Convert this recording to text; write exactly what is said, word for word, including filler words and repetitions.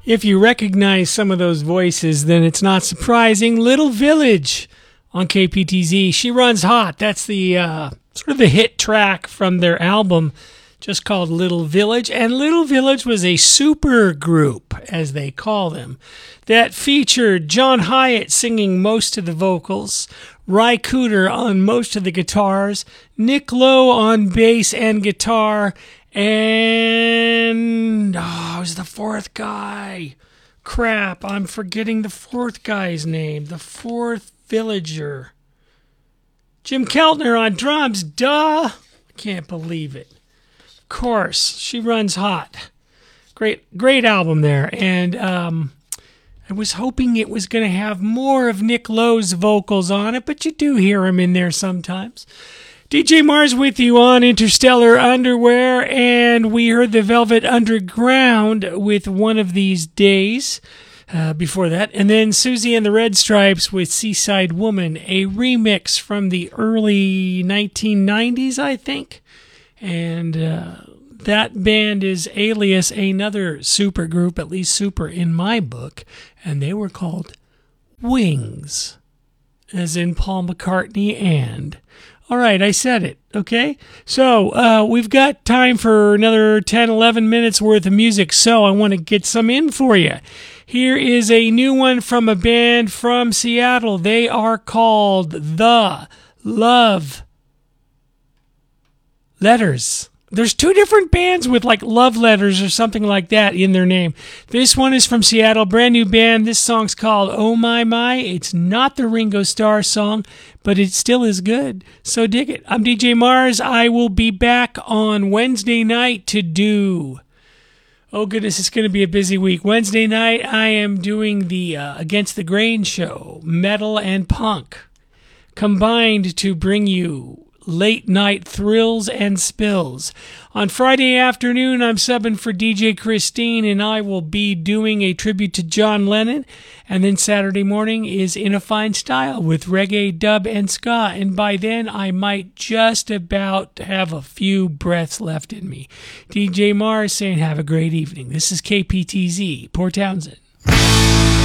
If you recognize some of those voices, then it's not surprising. Little Village on K P T Z. She Runs Hot. That's the uh, sort of the hit track from their album, just called Little Village. And Little Village was a super group, as they call them, that featured John Hyatt singing most of the vocals, Ry Cooder on most of the guitars, Nick Lowe on bass and guitar, and oh, it was the fourth guy. Crap, I'm forgetting the fourth guy's name. The fourth villager. Jim Keltner on drums. Duh. I can't believe it. Of course, She Runs Hot. Great, great album there. And um, I was hoping it was going to have more of Nick Lowe's vocals on it, but you do hear him in there sometimes. D J Mars with you on Interstellar Underwear, and we heard the Velvet Underground with One of These Days uh, before that. And then Susie and the Red Stripes with Seaside Woman, a remix from the early nineteen nineties, I think. And uh, that band is Alias, another super group, at least super in my book, and they were called Wings, as in Paul McCartney and... All right, I said it, okay? So uh, we've got time for another ten, eleven minutes worth of music, so I want to get some in for you. Here is a new one from a band from Seattle. They are called The Love Letters. There's two different bands with like love letters or something like that in their name. This one is from Seattle, brand new band. This song's called Oh My My. It's not the Ringo Starr song, but it still is good. So dig it. I'm D J Mars. I will be back on Wednesday night to do... Oh goodness, it's going to be a busy week. Wednesday night, I am doing the uh, Against the Grain show, metal and punk, combined to bring you late night thrills and spills. On Friday afternoon, I'm subbing for D J Christine, and I will be doing a tribute to John Lennon. And then Saturday morning is In a Fine Style with reggae, dub, and ska. And by then, I might just about have a few breaths left in me. D J Mars saying have a great evening. This is K P T Z, Port Townsend.